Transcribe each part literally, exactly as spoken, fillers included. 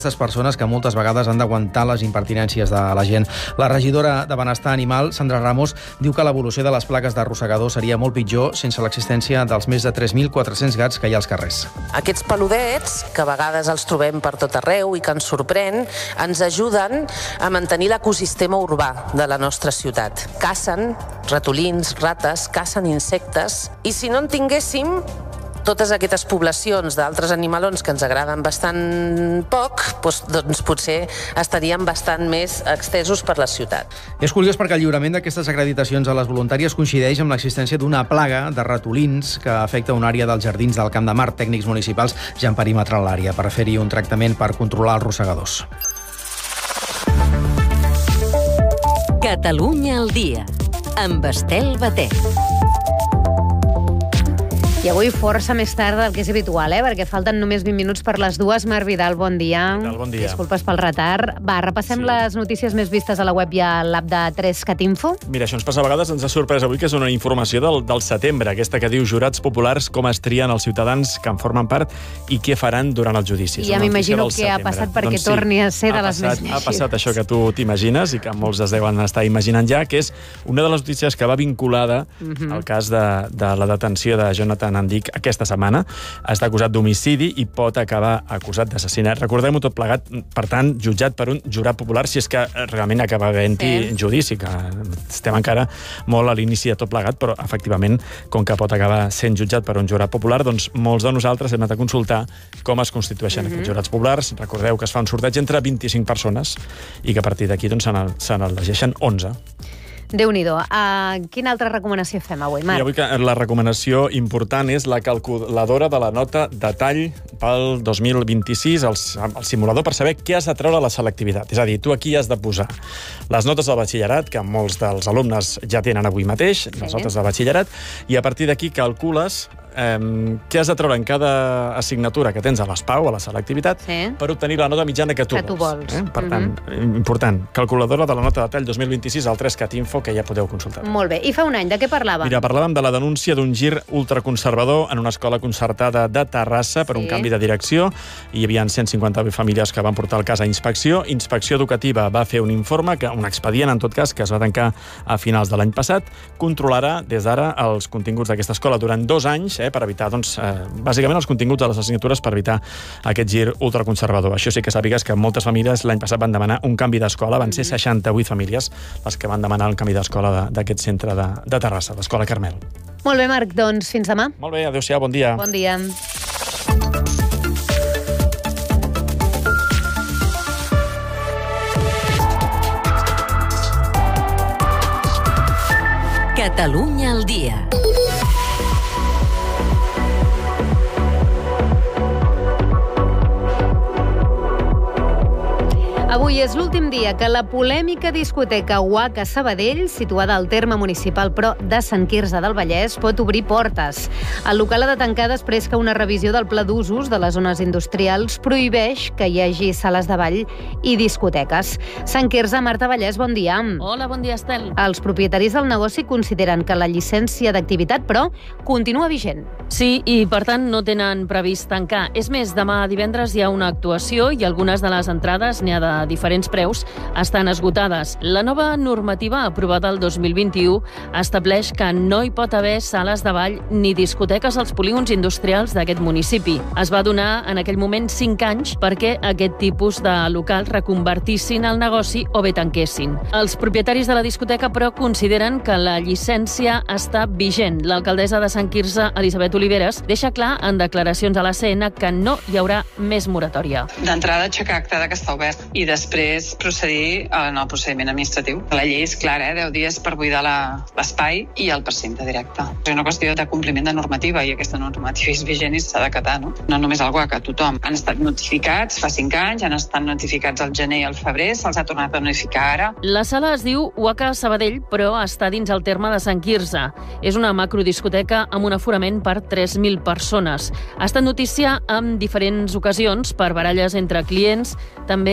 aquestes persones que moltes vegades han d'aguantar les impertinències de la gent. La regidora de Benestar Animal, Sandra Ramos, diu que l'evolució de les plagues d'arrossegadors seria molt pitjor sense l'existència dels més de tres mil quatre-cents gats que hi ha als carrers. Aquests peludets, que a vegades els trobem per tot arreu i que ens sorprèn, ens ajuden a mantenir l'ecosistema urbà de la nostra ciutat. Cacen ratolins, rates, cacen insectes, i si no en tinguéssim, totes aquestes poblacions d'altres animalons que ens agraden bastant poc, doncs, doncs potser estaríem bastant més extesos per la ciutat. És curiós perquè el lliurament d'aquestes acreditacions a les voluntàries coincideix amb l'existència d'una plaga de ratolins que afecta una àrea dels jardins del Camp de Mar. Tècnics municipals ja han perimetrat l'àrea per fer-hi un tractament per controlar els rosegadors. Catalunya al dia, amb Estel Batet. I avui força més tard del que és habitual, eh? Perquè falten només vint minuts per les dues. Marc Vidal, bon dia. Què tal? Bon dia. Disculpes pel retard. Va, repassem sí. les notícies més vistes a la web i a l'app de tres cat info. Mira, això ens passa a vegades, ens ha sorprès avui, que és una informació del, del setembre, aquesta que diu jurats populars com es trien els ciutadans que en formen part i què faran durant el judici. I ja m'imagino què ha passat perquè doncs sí, torni a ser de les passat, més llegides. Ha passat això que tu t'imagines i que molts es deuen estar imaginant ja, que és una de les notícies que va vinculada uh-huh. al cas de, de la detenció de Jonathan Andic aquesta setmana. Està acusat d'homicidi i pot acabar acusat d'assassinat. Recordem-ho tot plegat, per tant, jutjat per un jurat popular, si és que realment acaba havent-hi sí. judici, que estem encara molt a l'inici de tot plegat, però efectivament, com que pot acabar sent jutjat per un jurat popular, doncs molts de nosaltres hem anat a consultar com es constitueixen mm-hmm. aquests jurats populars. Recordeu que es fa un sorteig entre vint-i-cinc persones i que a partir d'aquí doncs, se n'elegeixen onze. Déu-n'hi-do. Uh, quina altra recomanació fem avui, Marc? I avui la recomanació important és la calculadora de la nota de tall pel dos mil vint-i-sis, el, el simulador per saber què has de treure a la selectivitat. És a dir, tu aquí has de posar les notes del batxillerat, que molts dels alumnes ja tenen avui mateix, sí. les notes del batxillerat, i a partir d'aquí calcules eh, què has de treure en cada assignatura que tens a l'S P A U, a la selectivitat, sí. per obtenir la nota mitjana que tu que vols. Tu vols. Eh? Per tant, mm-hmm. important, calculadora de la nota de tall dos mil vint-i-sis al tres cat info, que ja podeu consultar. Molt bé. I fa un any, de què parlàvem? Mira, parlàvem de la denúncia d'un gir ultraconservador en una escola concertada de Terrassa per sí. un canvi de direcció. Hi havia cent cinquanta-vuit famílies que van portar el cas a inspecció. Inspecció Educativa va fer un informe, que un expedient, en tot cas, que es va tancar a finals de l'any passat. Controlarà des d'ara els continguts d'aquesta escola durant dos anys, eh, per evitar, doncs, eh, bàsicament els continguts de les assignatures per evitar aquest gir ultraconservador. Això sí que sàpigues que moltes famílies l'any passat van demanar un canvi d'escola. Van ser seixanta-vuit famílies les que van demanar el canvi d'escola d'aquest centre de, de Terrassa, l'Escola Carmel. Molt bé, Marc, doncs fins demà. Molt bé, adéu-siau, bon dia. Bon dia. Catalunya al dia. Avui és l'últim dia que la polèmica discoteca Waka Sabadell, situada al terme municipal però de Sant Quirze del Vallès, pot obrir portes. El local ha de tancar després que una revisió del pla d'usos de les zones industrials prohibeix que hi hagi sales de ball i discoteques. Sant Quirze, Marta Vallès, bon dia. Hola, bon dia, Estel. Els propietaris del negoci consideren que la llicència d'activitat, però, continua vigent. Sí, i per tant no tenen previst tancar. És més, demà divendres hi ha una actuació i algunes de les entrades, n'hi ha de diferents preus, estan esgotades. La nova normativa aprovada el dos mil vint-i-u estableix que no hi pot haver sales de ball ni discoteques als polígons industrials d'aquest municipi. Es va donar en aquell moment cinc anys perquè aquest tipus de locals reconvertissin el negoci o bé tanquessin. Els propietaris de la discoteca, però, consideren que la llicència està vigent. L'alcaldessa de Sant Quirze, Elisabet Oliveres, deixa clar en declaracions a la C N que no hi haurà més moratòria. D'entrada, aixecar acta de que està obert i després procedir en el procediment administratiu. La llei és clara, eh? deu dies per buidar l'espai i el precinte directe. És una qüestió de compliment de normativa i aquesta normativa és vigent i s'ha d'acatar, no? No només el Waka, tothom. Han estat notificats fa cinc anys, han estat notificats al gener i al febrer, se'ls ha tornat a notificar ara. La sala es diu Waka Sabadell, però està dins el terme de Sant Quirze. És una macrodiscoteca amb un aforament per tres mil persones. Ha estat notícia en diferents ocasions per baralles entre clients, també entre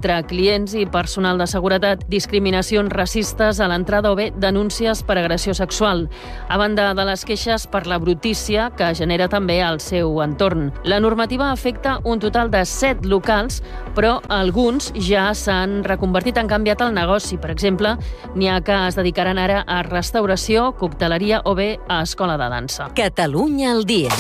entre clients i personal de seguretat, discriminacions racistes a l'entrada o bé denúncies per agressió sexual, a banda de les queixes per la brutícia que genera també al seu entorn. La normativa afecta un total de set locals, però alguns ja s'han reconvertit, han canviat el negoci. Per exemple, n'hi ha que es dedicaran ara a restauració, cocteleria o bé a escola de dansa. Catalunya al dia.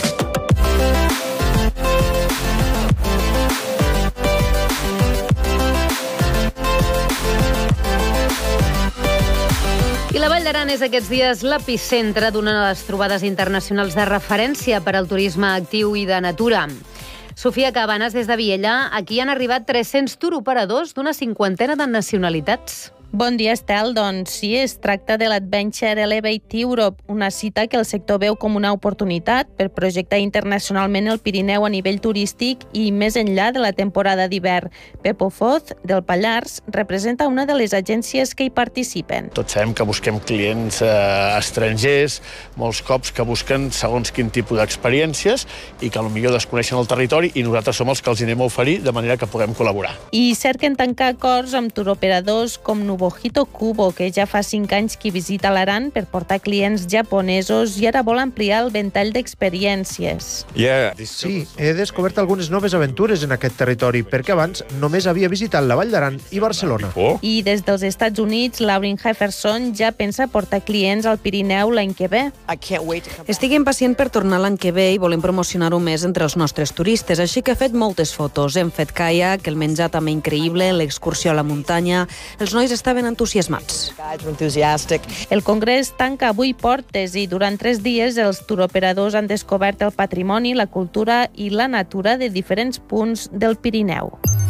I la Vall d'Aran és aquests dies l'epicentre d'una de les trobades internacionals de referència per al turisme actiu i de natura. Sofia Cabanes, des de Viella, aquí han arribat tres-cents turoperadors d'una cinquantena de nacionalitats. Bon dia, Estel. Doncs sí, es tracta de l'Adventure Elevate Europe, una cita que el sector veu com una oportunitat per projectar internacionalment el Pirineu a nivell turístic i més enllà de la temporada d'hivern. Pepo Foz, del Pallars, representa una de les agències que hi participen. Tots sabem que busquem clients eh, estrangers, molts cops que busquen segons quin tipus d'experiències i que potser desconeixen el territori i nosaltres som els que els anem a oferir de manera que puguem col·laborar. I cerquen tancar acords amb turoperadors com Nubojito Kubo, que ja fa cinc anys que visita l'Aran per portar clients japonesos i ara vol ampliar el ventall d'experiències. Yeah. Sí, he descobert algunes noves aventures en aquest territori, perquè abans només havia visitat la Vall d'Aran i Barcelona. Oh. I des dels Estats Units, Lauren Hefferson ja pensa portar clients al Pirineu l'any que ve. Estic impacient per tornar l'any que ve i volem promocionar-ho més entre els nostres turistes, així que he fet moltes fotos. Hem fet caiac, el menjar també increïble, l'excursió a la muntanya. Els nois estan ben entusiasmats. El congrés tanca avui portes i durant tres dies els turoperadors han descobert el patrimoni, la cultura i la natura de diferents punts del Pirineu.